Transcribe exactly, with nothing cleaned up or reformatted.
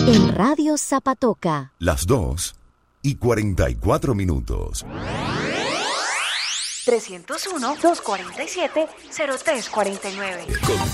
En Radio Zapatoca. Las dos y cuarenta y cuatro minutos. tres cero uno, dos cuatro siete, cero tres cuatro nueve. Con